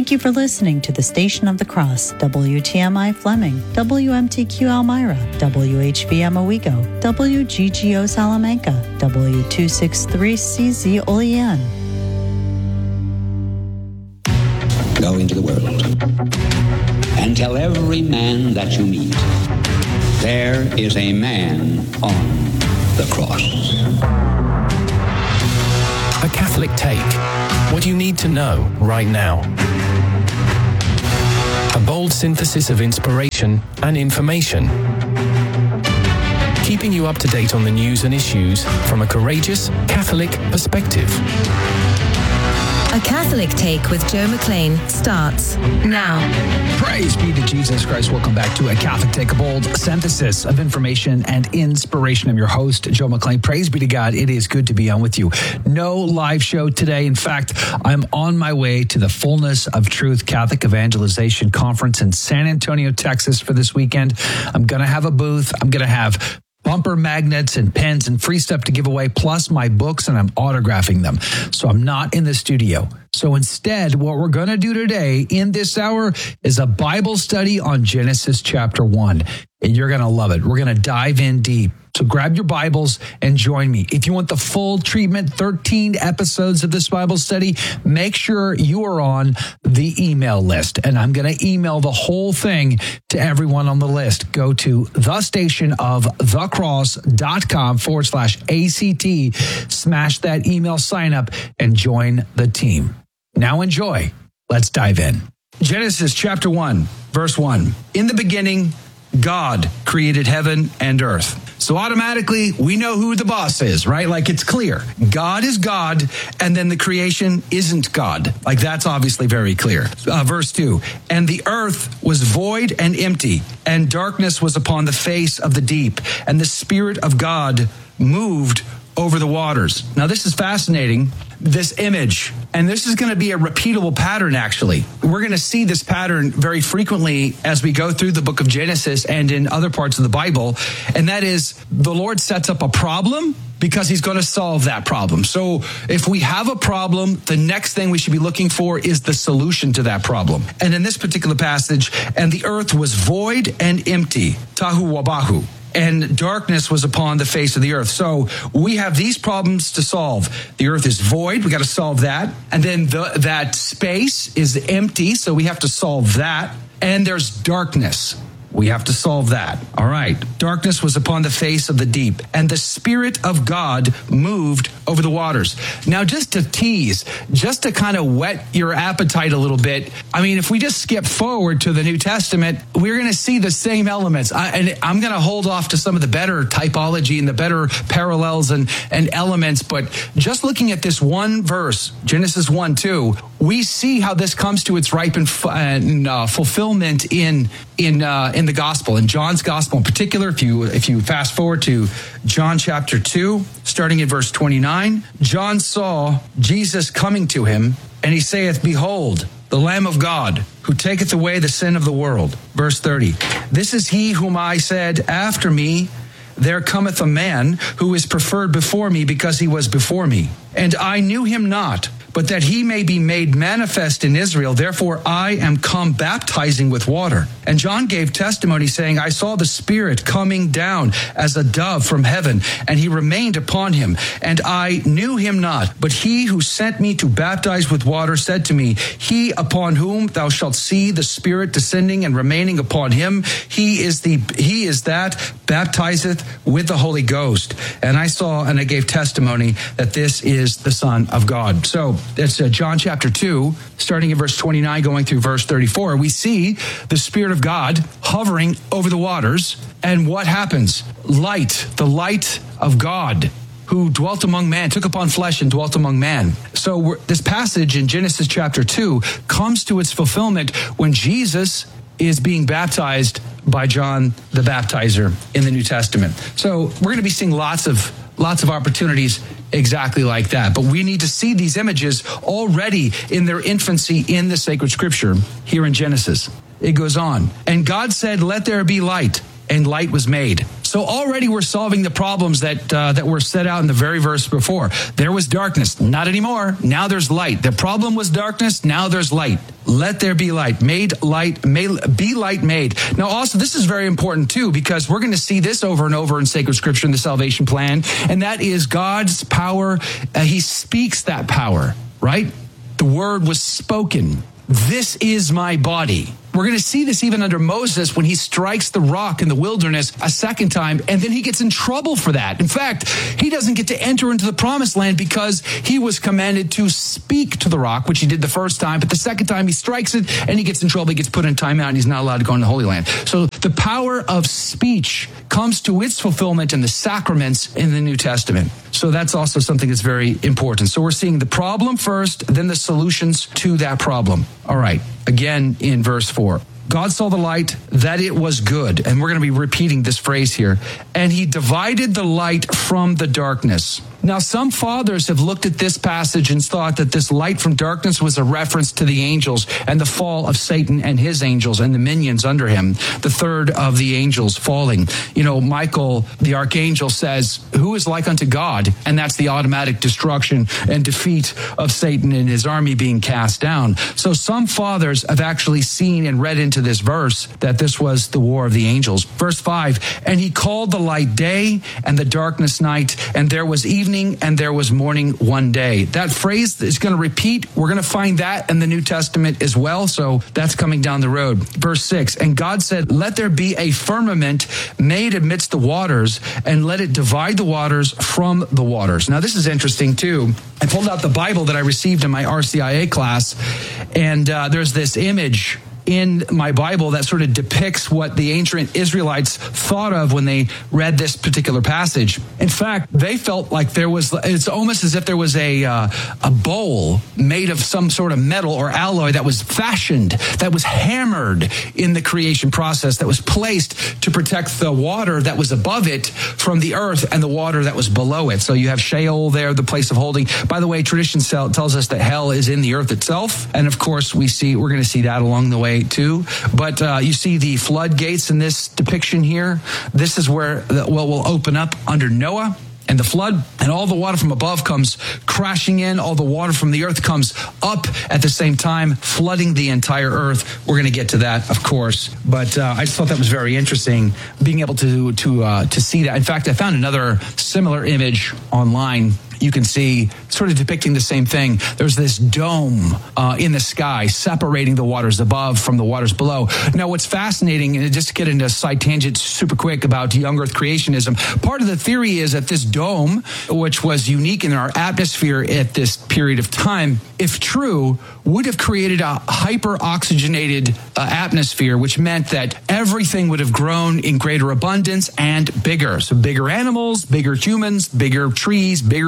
Thank you for listening to the Station of the Cross, WTMI Fleming, WMTQ Elmira, WHVM Owego, WGGO Salamanca, W263CZ Olean. Go into the world and tell every man that you meet, there is a man on the cross. A Catholic Take. What you need to know right now. A bold synthesis of inspiration and information. Keeping you up to date on the news and issues from a courageous Catholic perspective. A Catholic Take with Joe McLean starts now. Praise be to Jesus Christ. Welcome back to A Catholic Take, a bold synthesis of information and inspiration. I'm your host, Joe McLean. Praise be to God. It is good to be on with you. No live show today. In fact, I'm on my way to the Fullness of Truth Catholic Evangelization Conference in San Antonio, Texas for this weekend. I'm going to have a booth. I'm going to have bumper magnets and pens and free stuff to give away, plus my books, and I'm autographing them. So I'm not in the studio. So instead, what we're going to do today in this hour is a Bible study on Genesis chapter 1. And you're going to love it. We're going to dive in deep. So grab your Bibles and join me. If you want the full treatment, 13 episodes of this Bible study, make sure you are on the email list. And I'm going to email the whole thing to everyone on the list. Go to thestationofthecross.com/ACT, smash that email sign up, and join the team. Now enjoy. Let's dive in. Genesis chapter 1, verse 1. In the beginning, God created heaven and earth. So automatically, we know who the boss is, right? Like, it's clear. God is God, and then the creation isn't God. Like, that's obviously very clear. Verse 2, and the earth was void and empty, and darkness was upon the face of the deep, and the Spirit of God moved over the waters. Now, this is fascinating, this image, and this is going to be a repeatable pattern, actually. We're going to see this pattern very frequently as we go through the book of Genesis and in other parts of the Bible, and that is the Lord sets up a problem because he's going to solve that problem. So if we have a problem, the next thing we should be looking for is the solution to that problem. And in this particular passage, and the earth was void and empty, tahu wabahu, and darkness was upon the face of the earth. So we have these problems to solve. The earth is void. We got to solve that. And then that space is empty. So we have to solve that. And there's darkness. We have to solve that. All right. Darkness was upon the face of the deep, and the Spirit of God moved over the waters. Now, just to tease, just to kind of whet your appetite a little bit, I mean, if we just skip forward to the New Testament, we're going to see the same elements. And I'm going to hold off to some of the better typology and the better parallels and elements, but just looking at this one verse, Genesis 1:2, we see how this comes to its ripe and fulfillment in the gospel, in John's gospel in particular. If you fast forward to John chapter 2, starting at verse 29, John saw Jesus coming to him, and he saith, Behold, the Lamb of God, who taketh away the sin of the world. Verse 30, this is he whom I said, after me there cometh a man who is preferred before me, because he was before me. And I knew him not, but that he may be made manifest in Israel. Therefore I am come baptizing with water. And John gave testimony, saying, I saw the Spirit coming down as a dove from heaven, and he remained upon him. And I knew him not, but he who sent me to baptize with water said to me, He upon whom thou shalt see the Spirit descending and remaining upon him, he is that baptizeth with the Holy Ghost. And I saw, and I gave testimony that this is the Son of God. So that's John chapter 2, starting in verse 29, going through verse 34. We see the Spirit of God hovering over the waters. And what happens? Light, the light of God, who dwelt among man, took upon flesh and dwelt among man. So this passage in Genesis chapter 2 comes to its fulfillment when Jesus is being baptized by John the Baptizer in the New Testament. So we're going to be seeing lots of opportunities exactly like that. But we need to see these images already in their infancy in the sacred scripture here in Genesis. It goes on. And God said, let there be light, and light was made. So already we're solving the problems that were set out in the very verse before. There was darkness. Not anymore. Now there's light. The problem was darkness. Now there's light. Let there be light. Be light made. Now, also, this is very important, too, because we're going to see this over and over in sacred scripture in the salvation plan, and that is God's power. He speaks that power, right? The word was spoken. This is my body. We're going to see this even under Moses when he strikes the rock in the wilderness a second time, and then he gets in trouble for that. In fact, he doesn't get to enter into the promised land because he was commanded to speak to the rock, which he did the first time, but the second time he strikes it and he gets in trouble. He gets put in timeout and he's not allowed to go into the Holy Land. So the power of speech comes to its fulfillment in the sacraments in the New Testament. So that's also something that's very important. So we're seeing the problem first, then the solutions to that problem. All right. Again, in verse 4, God saw the light, that it was good. And we're going to be repeating this phrase here. And he divided the light from the darkness. Now, some fathers have looked at this passage and thought that this light from darkness was a reference to the angels and the fall of Satan and his angels and the minions under him, the third of the angels falling. You know, Michael, the archangel, says, who is like unto God? And that's the automatic destruction and defeat of Satan and his army being cast down. So some fathers have actually seen and read into this verse that this was the war of the angels. Verse 5, and he called the light day and the darkness night, and there was evening and there was morning one day. That phrase is going to repeat. We're going to find that in the New Testament as well. So that's coming down the road. Verse 6, and God said, let there be a firmament made amidst the waters, and let it divide the waters from the waters. Now, this is interesting too. I pulled out the Bible that I received in my RCIA class, and there's this image in my Bible that sort of depicts what the ancient Israelites thought of when they read this particular passage. In fact, they felt like it's almost as if there was a bowl made of some sort of metal or alloy that was fashioned, that was hammered in the creation process, that was placed to protect the water that was above it from the earth and the water that was below it. So you have Sheol there, the place of holding. By the way, tradition tells us that hell is in the earth itself. And of course, we're going to see that along the way too. But you see the floodgates in this depiction here. This is where the well will open up under Noah and the flood, and all the water from above comes crashing in. All the water from the earth comes up at the same time, flooding the entire earth. We're going to get to that, of course. But I just thought that was very interesting, being able to see that. In fact, I found another similar image online. You can see sort of depicting the same thing. There's this dome in the sky separating the waters above from the waters below. Now, what's fascinating, and just to get into a side tangent super quick about young earth creationism, part of the theory is that this dome, which was unique in our atmosphere at this period of time, if true, would have created a hyper-oxygenated atmosphere, which meant that everything would have grown in greater abundance and bigger. So bigger animals, bigger humans, bigger trees, bigger.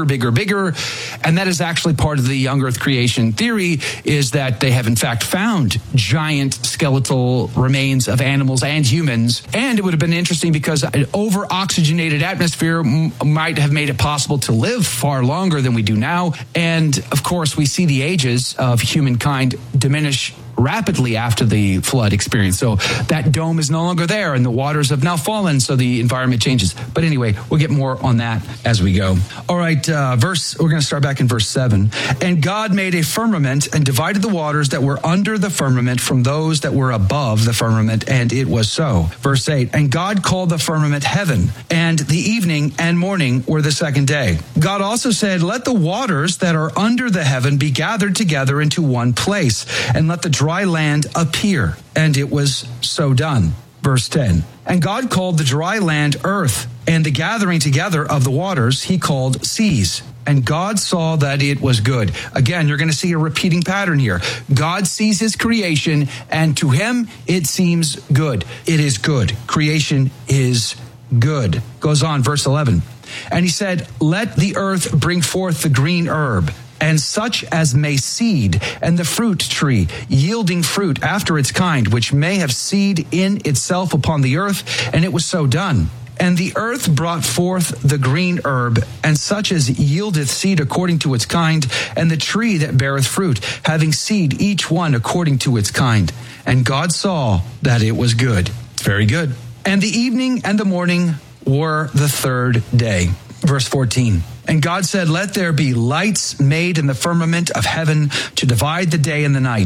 And that is actually part of the young earth creation theory, is that they have in fact found giant skeletal remains of animals and humans. And it would have been interesting because an over-oxygenated atmosphere might have made it possible to live far longer than we do now. And of course, we see the ages of humankind diminish rapidly after the flood experience. So that dome is no longer there and the waters have now fallen, so the environment changes. But anyway, we'll get more on that as we go. All right, we're going to start back in verse 7. And God made a firmament and divided the waters that were under the firmament from those that were above the firmament, and it was so. Verse 8, and God called the firmament heaven, and the evening and morning were the second day. God also said, let the waters that are under the heaven be gathered together into one place, and let the dry land appear. And it was so done. Verse 10, and God called the dry land earth, and the gathering together of the waters he called seas. And God saw that it was good. Again, you're going to see a repeating pattern here. God sees his creation, and to him it seems good. It is good. Creation is good. Goes on, verse 11. And he said, let the earth bring forth the green herb, and such as may seed, and the fruit tree, yielding fruit after its kind, which may have seed in itself upon the earth. And it was so done. And the earth brought forth the green herb, and such as yieldeth seed according to its kind, and the tree that beareth fruit, having seed each one according to its kind. And God saw that it was good. It's very good. And the evening and the morning were the third day. Verse 14. And God said, let there be lights made in the firmament of heaven to divide the day and the night,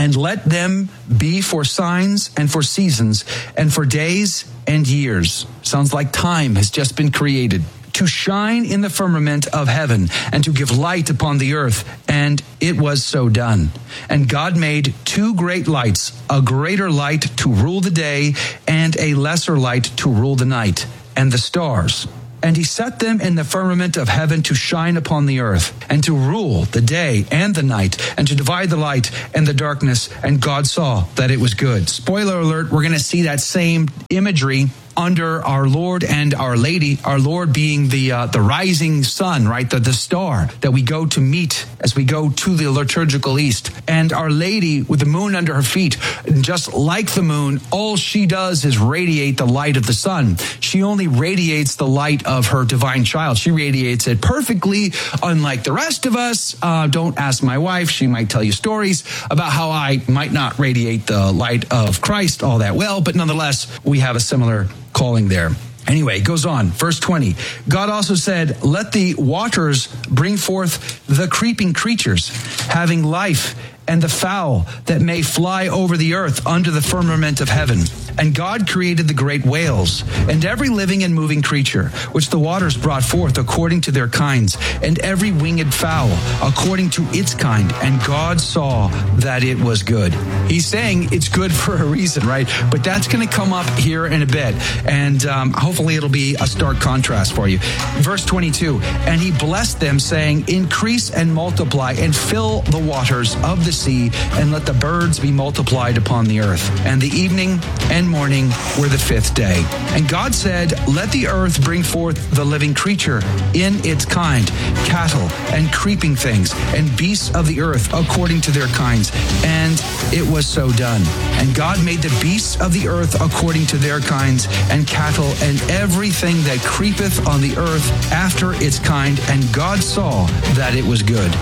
and let them be for signs and for seasons and for days and years. Sounds like time has just been created. To shine in the firmament of heaven and to give light upon the earth. And it was so done. And God made two great lights, a greater light to rule the day and a lesser light to rule the night, and the stars. And he set them in the firmament of heaven to shine upon the earth, and to rule the day and the night, and to divide the light and the darkness. And God saw that it was good. Spoiler alert, we're going to see that same imagery under our Lord and Our Lady, our Lord being the rising sun, right? The star that we go to meet as we go to the liturgical east. And Our Lady with the moon under her feet, just like the moon, all she does is radiate the light of the sun. She only radiates the light of her divine child. She radiates it perfectly, unlike the rest of us. Don't ask my wife. She might tell you stories about how I might not radiate the light of Christ all that well, but nonetheless, we have a similar calling there. Anyway, it goes on. Verse 20. God also said, let the waters bring forth the creeping creatures, having life, and the fowl that may fly over the earth under the firmament of heaven. And God created the great whales, and every living and moving creature, which the waters brought forth according to their kinds, and every winged fowl according to its kind. And God saw that it was good. He's saying it's good for a reason, right? But that's going to come up here in a bit. And hopefully it'll be a stark contrast for you. Verse 22, and he blessed them, saying, increase and multiply, and fill the waters of the sea, and let the birds be multiplied upon the earth. And the evening and morning were the fifth day. And God said, let the earth bring forth the living creature in its kind, cattle and creeping things, and beasts of the earth according to their kinds. And it was so done. And God made the beasts of the earth according to their kinds, and cattle, and everything that creepeth on the earth after its kind. And God saw that it was good.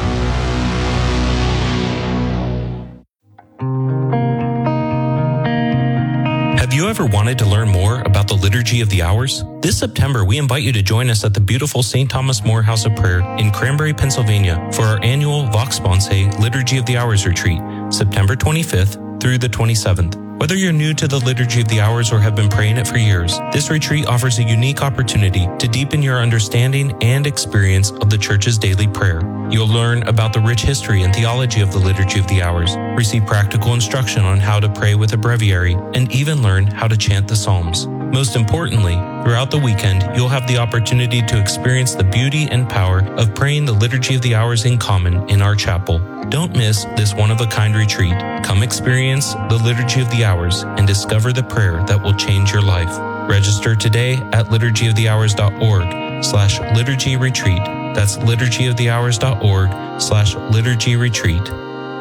Have you ever wanted to learn more about the Liturgy of the Hours? This September, we invite you to join us at the beautiful St. Thomas More House of Prayer in Cranberry, Pennsylvania for our annual Vox Sponsae Liturgy of the Hours retreat, September 25th through the 27th. Whether you're new to the Liturgy of the Hours or have been praying it for years, this retreat offers a unique opportunity to deepen your understanding and experience of the Church's daily prayer. You'll learn about the rich history and theology of the Liturgy of the Hours, receive practical instruction on how to pray with a breviary, and even learn how to chant the Psalms. Most importantly, throughout the weekend, you'll have the opportunity to experience the beauty and power of praying the Liturgy of the Hours in common in our chapel. Don't miss this one-of-a-kind retreat. Come experience the Liturgy of the Hours and discover the prayer that will change your life. Register today at liturgyofthehours.org/liturgy retreat. That's liturgyofthehours.org/liturgy retreat.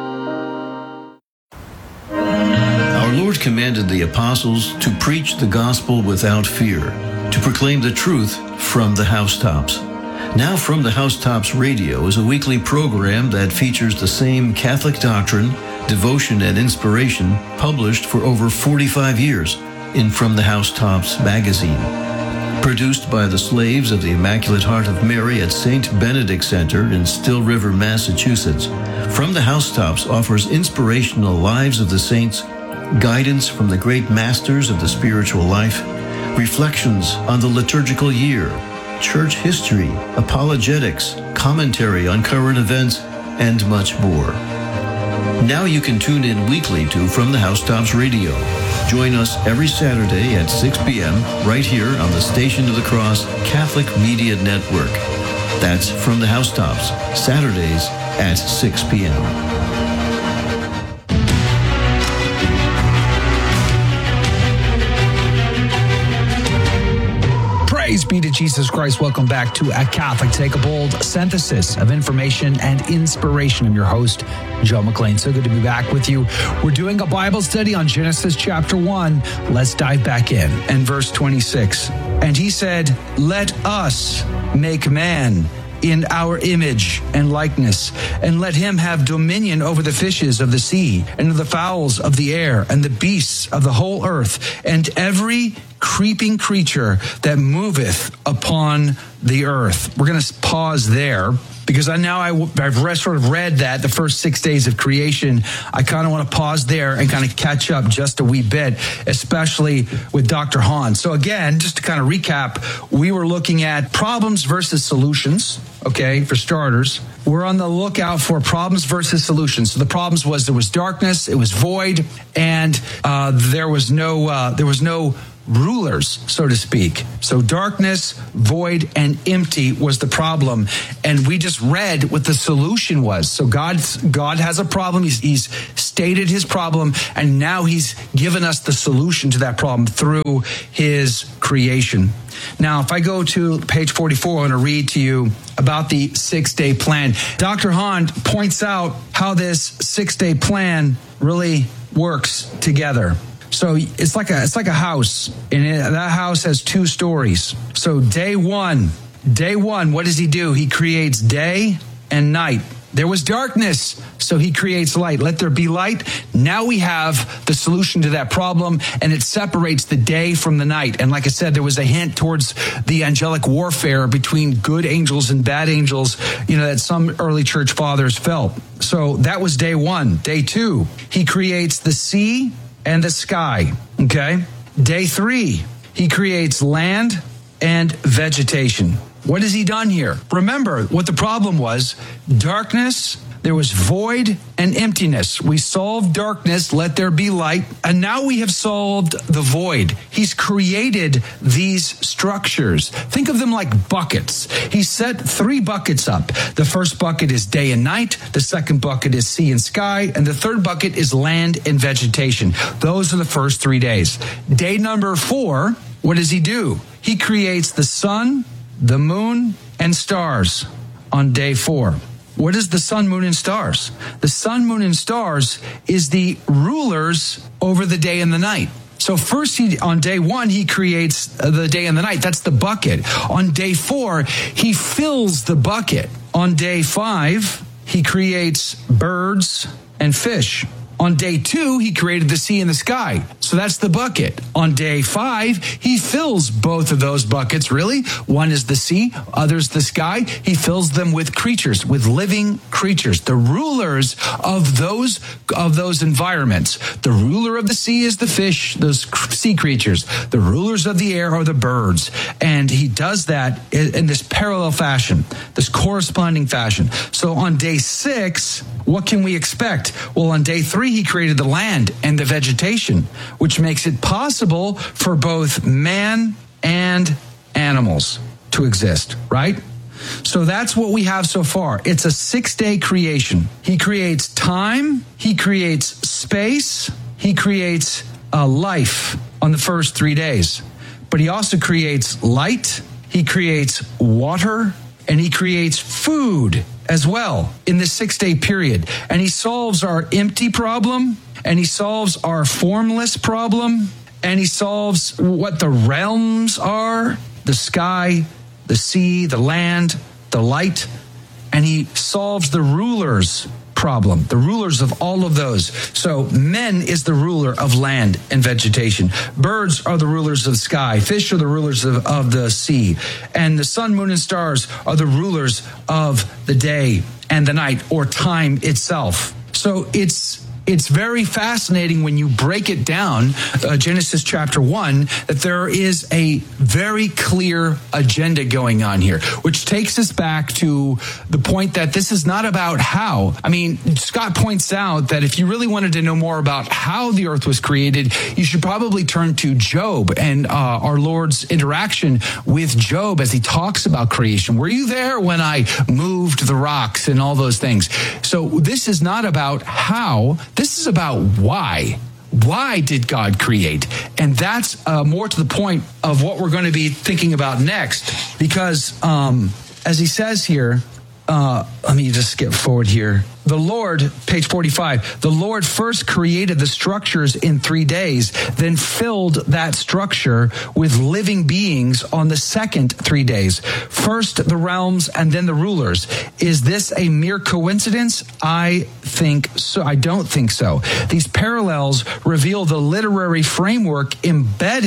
Our Lord commanded the apostles to preach the gospel without fear, to proclaim the truth from the housetops. Now From the Housetops Radio is a weekly program that features the same Catholic doctrine, devotion, and inspiration published for over 45 years in From the Housetops magazine. Produced by the slaves of the Immaculate Heart of Mary at St. Benedict Center in Still River, Massachusetts, From the Housetops offers inspirational lives of the saints, guidance from the great masters of the spiritual life, reflections on the liturgical year, church history, apologetics, commentary on current events, and much more. Now you can tune in weekly to From the Housetops Radio. Join us every Saturday at 6 p.m. right here on the Station of the Cross Catholic Media Network. That's From the Housetops, Saturdays at 6 p.m. Praise be to Jesus Christ. Welcome back to A Catholic Take, a bold synthesis of information and inspiration. I'm your host, Joe McLean. So good to be back with you. We're doing a Bible study on Genesis chapter 1. Let's dive back in. And verse 26. And he said, let us make man in our image and likeness, and let him have dominion over the fishes of the sea, and the fowls of the air, and the beasts of the whole earth, and every creeping creature that moveth upon the earth. We're going to pause there because I've sort of read that the first 6 days of creation. I kind of want to pause there and kind of catch up just a wee bit, especially with Dr. Hahn. So again, just to kind of recap, we were looking at problems versus solutions. Okay, for starters, we're on the lookout for problems versus solutions. So the problems was there was darkness, it was void, and there was no rulers, so to speak. So darkness, void, and empty was the problem. And we just read what the solution was. So God has a problem. He's stated his problem, and now he's given us the solution to that problem through his creation. Now, if I go to page 44, I want to read to you about the 6-day plan. Dr. Hahn points out how this 6-day plan really works together. So it's like a house, and that house has 2 stories. So day one, what does he do? He creates day and night. There was darkness, so he creates light. Let there be light. Now we have the solution to that problem, and it separates the day from the night. And like I said, there was a hint towards the angelic warfare between good angels and bad angels, that some early church fathers felt. So that was day 1. Day 2, he creates the sea and the sky. Okay. Day 3, he creates land and vegetation. What has he done here? Remember what the problem was: darkness, there was void and emptiness. We solved darkness, let there be light, and now we have solved the void. He's created these structures. Think of them like buckets. He set 3 buckets up. The first bucket is day and night, the second bucket is sea and sky, and the third bucket is land and vegetation. Those are the first 3 days. Day number 4, what does he do? He creates the sun, the moon, and stars on day 4. What is the sun, moon, and stars? The sun, moon, and stars is the rulers over the day and the night. So first, on day 1, he creates the day and the night. That's the bucket. On day 4, he fills the bucket. On day 5, he creates birds and fish. On day 2, he created the sea and the sky. So that's the bucket. On day 5, he fills both of those buckets, really. One is the sea, other's the sky. He fills them with creatures, with living creatures, the rulers of those environments. The ruler of the sea is the fish, those sea creatures. The rulers of the air are the birds. And he does that in this parallel fashion, this corresponding fashion. So on day 6, what can we expect? Well, on day 3, he created the land and the vegetation, which makes it possible for both man and animals to exist, right? So that's what we have so far. It's a 6-day creation. He creates time, he creates space, he creates life on the first 3 days. But he also creates light, he creates water, and he creates food as well in this 6-day period. And he solves our empty problem, and he solves our formless problem, and he solves what the realms are: the sky, the sea, the land, the light, and he solves the rulers problem, the rulers of all of those. So men is the ruler of land and vegetation. Birds are the rulers of the sky. Fish are the rulers of the sea. And the sun, moon, and stars are the rulers of the day and the night, or time itself. So it's very fascinating when you break it down, Genesis chapter 1, that there is a very clear agenda going on here, which takes us back to the point that this is not about how. I mean, Scott points out that if you really wanted to know more about how the earth was created, you should probably turn to Job and our Lord's interaction with Job as he talks about creation. Were you there when I moved the rocks and all those things? So this is not about how. This is about why. Why did God create? And that's more to the point of what we're going to be thinking about next. Because as he says here, let me just skip forward here. The Lord, page 45, the Lord first created the structures in 3 days, then filled that structure with living beings on the second 3 days. First the realms and then the rulers. Is this a mere coincidence? I think so. I don't think so. These parallels reveal the literary framework embedded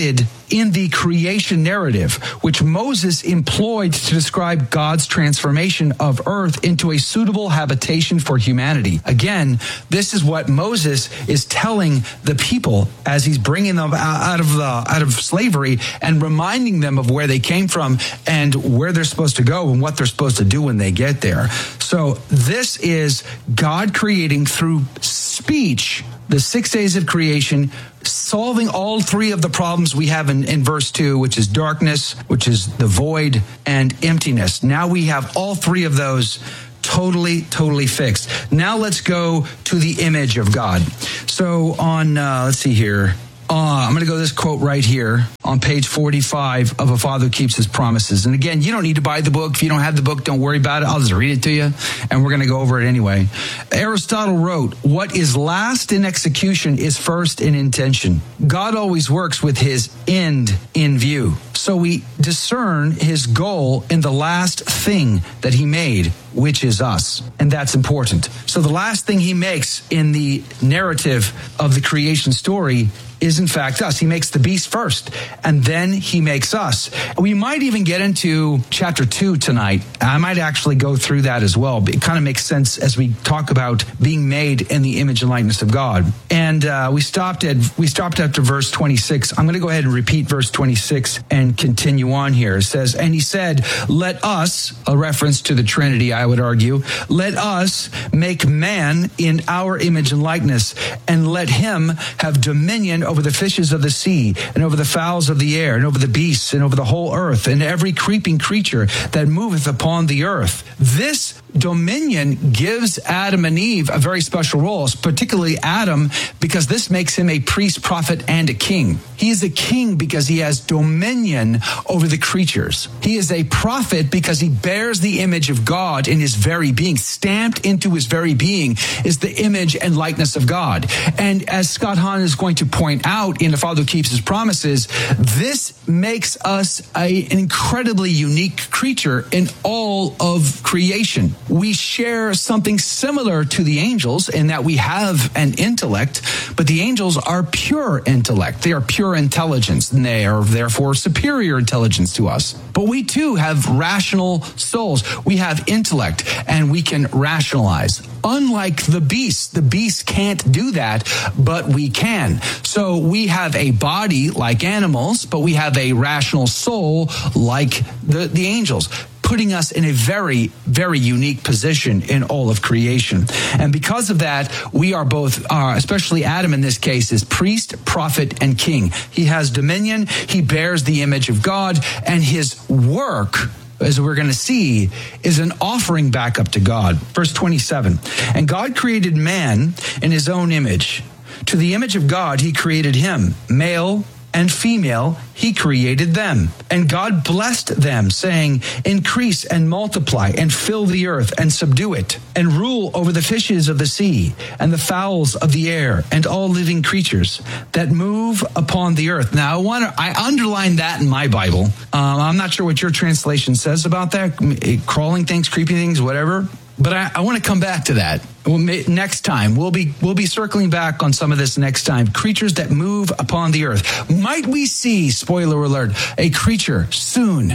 in the creation narrative, which Moses employed to describe God's transformation of earth into a suitable habitation for humanity. Again, this is what Moses is telling the people as he's bringing them out of slavery and reminding them of where they came from and where they're supposed to go and what they're supposed to do when they get there. So this is God creating through speech the 6 days of creation, solving all three of the problems we have in verse 2, which is darkness, which is the void, and emptiness. Now we have all three of those totally fixed. Now let's go to the image of God. So on, let's see here. I'm going to go to this quote right here on page 45 of A Father Keeps His Promises. And again, you don't need to buy the book. If you don't have the book, don't worry about it. I'll just read it to you, and we're going to go over it anyway. Aristotle wrote, "What is last in execution is first in intention." God always works with his end in view. So we discern his goal in the last thing that he made, which is us. And that's important. So the last thing he makes in the narrative of the creation story is in fact us. He makes the beast first, and then he makes us. We might even get into chapter 2 tonight. I might actually go through that as well. It kind of makes sense as we talk about being made in the image and likeness of God. And we stopped after verse 26. I'm going to go ahead and repeat verse 26 and continue on here. It says, "And he said, let us," a reference to the Trinity, I would argue, "let us make man in our image and likeness, and let him have dominion over the fishes of the sea, and over the fowls of the air, and over the beasts, and over the whole earth, and every creeping creature that moveth upon the earth." This dominion gives Adam and Eve a very special role, particularly Adam, because this makes him a priest, prophet, and a king. He is a king because he has dominion over the creatures. He is a prophet because he bears the image of God in his very being. Stamped into his very being is the image and likeness of God. And as Scott Hahn is going to point out in The Father Who Keeps His Promises, this makes us an incredibly unique creature in all of creation. We share something similar to the angels in that we have an intellect, but the angels are pure intellect. They are pure intelligence, and they are therefore superior intelligence to us. But we too have rational souls. We have intellect, and we can rationalize. Unlike the beast can't do that, but we can. So we have a body like animals, but we have a rational soul like the angels, putting us in a very, very unique position in all of creation. And because of that, we are both, especially Adam in this case, is priest, prophet, and king. He has dominion, he bears the image of God, and his work, as we're going to see, is an offering back up to God. Verse 27, "And God created man in his own image. To the image of God he created him, male and female he created them. And God blessed them, saying, increase and multiply and fill the earth and subdue it, and rule over the fishes of the sea and the fowls of the air and all living creatures that move upon the earth." Now, I underlined that in my Bible. I'm not sure what your translation says about that. Crawling things, creeping things, whatever. But I want to come back to that next time. We'll be circling back on some of this next time. Creatures that move upon the earth. Might we see, spoiler alert, a creature soon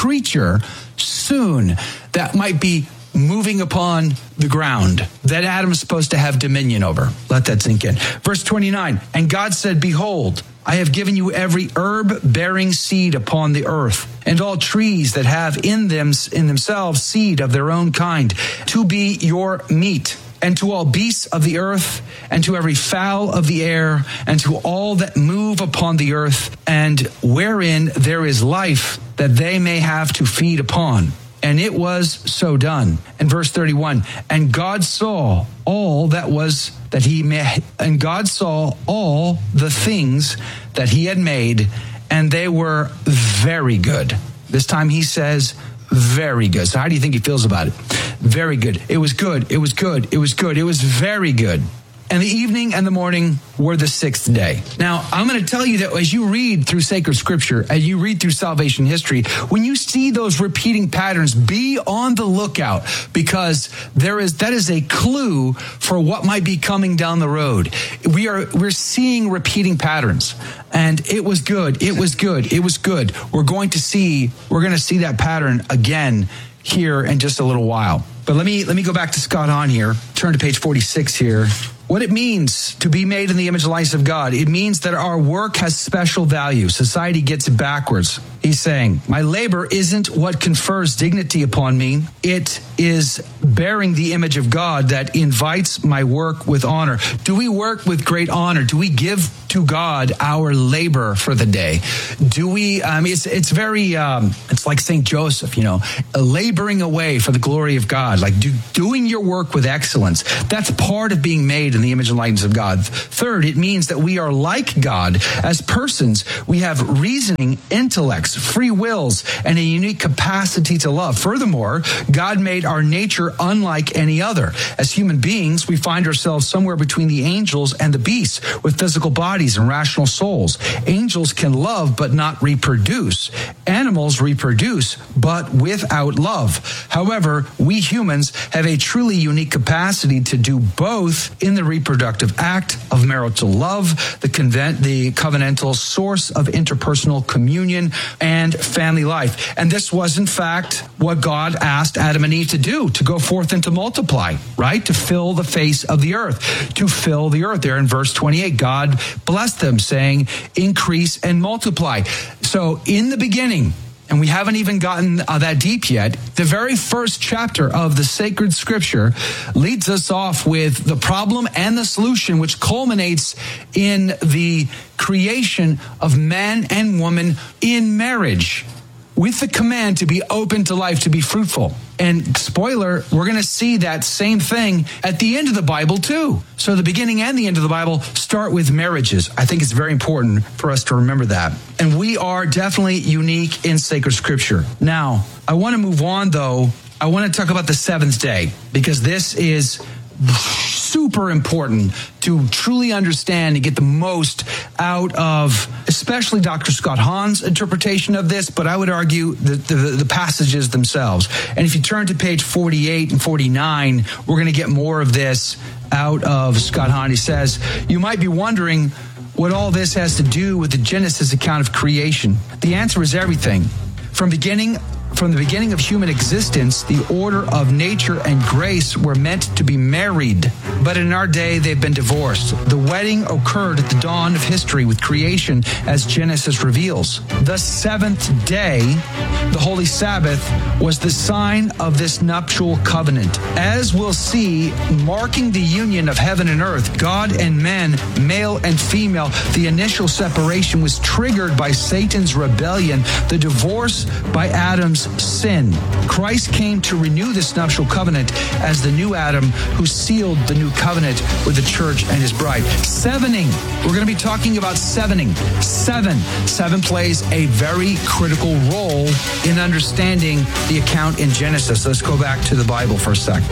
that might be moving upon the ground that Adam is supposed to have dominion over? Let that sink in. Verse 29, "And God said, behold, I have given you every herb bearing seed upon the earth, and all trees that have in themselves seed of their own kind, to be your meat, and to all beasts of the earth, and to every fowl of the air, and to all that move upon the earth, and wherein there is life, that they may have to feed upon. And it was so done." And verse 31, "And God saw all and God saw all the things that he had made, and they were very good." This time he says very good. So how do you think he feels about it? Very good. It was good. It was good. It was good. It was very good. and the evening and the morning were the sixth day. Now, I'm going to tell you that as you read through sacred scripture, as you read through salvation history, when you see those repeating patterns, be on the lookout, because that is a clue for what might be coming down the road. We're seeing repeating patterns, and it was good. It was good. It was good. We're going to see that pattern again here in just a little while. But let me go back to Scott Hahn here. Turn to page 46 here. What it means to be made in the image and likeness of God, it means that our work has special value. Society gets it backwards. He's saying, my labor isn't what confers dignity upon me. It is bearing the image of God that invites my work with honor. Do we work with great honor? Do we give to God our labor for the day? Do we, it's very, it's like St. Joseph, laboring away for the glory of God, like doing your work with excellence. That's part of being made in the image and likeness of God. Third, it means that we are like God as persons. We have reasoning, intellects, free wills, and a unique capacity to love. Furthermore, God made our nature unlike any other. As human beings, we find ourselves somewhere between the angels and the beasts, with physical bodies and rational souls. Angels can love but not reproduce. Animals reproduce but without love. However, we humans have a truly unique capacity to do both in the reproductive act of marital love, the covenantal source of interpersonal communion and family life. And this was, in fact, what God asked Adam and Eve to do, to go forth and to multiply, right? To fill the face of the earth, to fill the earth. There in verse 28, God blessed them, saying, increase and multiply. So in the beginning, and we haven't even gotten that deep yet, the very first chapter of the sacred scripture leads us off with the problem and the solution, which culminates in the creation of man and woman in marriage, with the command to be open to life, to be fruitful. And spoiler, we're going to see that same thing at the end of the Bible too. So the beginning and the end of the Bible start with marriages. I think it's very important for us to remember that. And we are definitely unique in sacred scripture. Now, I want to move on though. I want to talk about the seventh day, because this is super important to truly understand and get the most out of, especially Dr. Scott Hahn's interpretation of this, but I would argue the passages themselves. And if you turn to page 48 and 49, we're going to get more of this out of Scott Hahn. He says, you might be wondering what all this has to do with the Genesis account of creation. The answer is everything. From the beginning of human existence, the order of nature and grace were meant to be married. But in our day, they've been divorced. The wedding occurred at the dawn of history with creation, as Genesis reveals. The seventh day, the Holy Sabbath, was the sign of this nuptial covenant. As we'll see, marking the union of heaven and earth, God and man, male and female, the initial separation was triggered by Satan's rebellion, the divorce by Adam's sin. Christ came to renew this nuptial covenant as the new Adam who sealed the new covenant with the church and his bride. Sevening. We're going to be talking about sevening. Seven plays a very critical role in understanding the account in Genesis. Let's go back to the Bible for a second.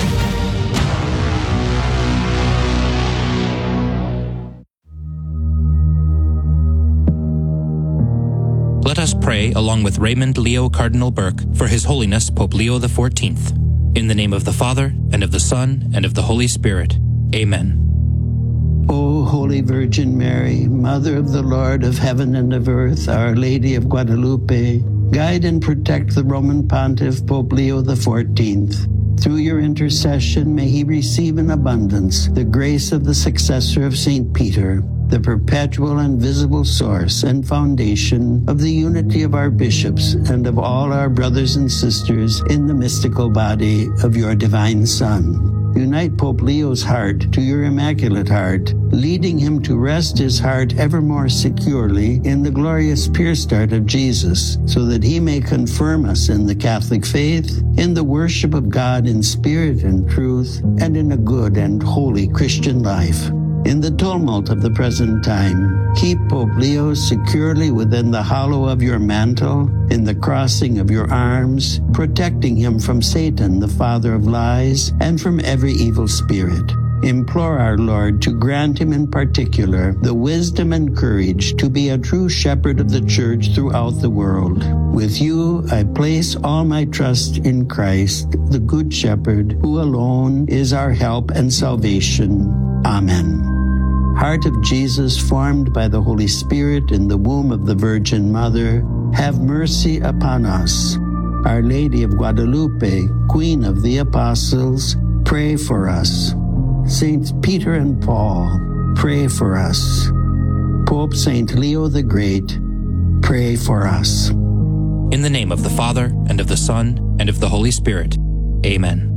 Let us pray along with Raymond Leo Cardinal Burke for His Holiness Pope Leo XIV. In the name of the Father, and of the Son, and of the Holy Spirit. Amen. O Holy Virgin Mary, Mother of the Lord of heaven and of earth, Our Lady of Guadalupe, guide and protect the Roman Pontiff Pope Leo XIV. Through your intercession, may he receive in abundance the grace of the successor of St. Peter, the perpetual and visible source and foundation of the unity of our bishops and of all our brothers and sisters in the mystical body of your divine Son. Unite Pope Leo's heart to your Immaculate Heart, leading him to rest his heart ever more securely in the glorious pierced heart of Jesus, so that he may confirm us in the Catholic faith, in the worship of God in spirit and truth, and in a good and holy Christian life. In the tumult of the present time, keep Pope Leo securely within the hollow of your mantle, in the crossing of your arms, protecting him from Satan, the father of lies, and from every evil spirit. implore our Lord to grant him in particular the wisdom and courage to be a true shepherd of the church throughout the world. With you, I place all my trust in Christ, the Good Shepherd, who alone is our help and salvation. Amen. Heart of Jesus, formed by the Holy Spirit in the womb of the Virgin Mother, have mercy upon us. Our Lady of Guadalupe, Queen of the Apostles, pray for us. Saints Peter and Paul, pray for us. Pope Saint Leo the Great, pray for us. In the name of the Father, and of the Son, and of the Holy Spirit. Amen.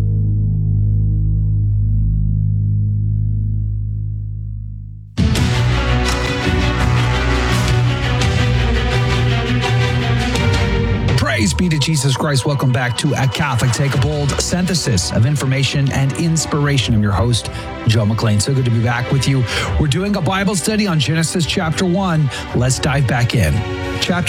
Praise be to Jesus Christ. Welcome back to A Catholic Take, a bold synthesis of information and inspiration. I'm your host, Joe McLean. So good to be back with you. We're doing a Bible study on Genesis chapter 1. Let's dive back in. Chapter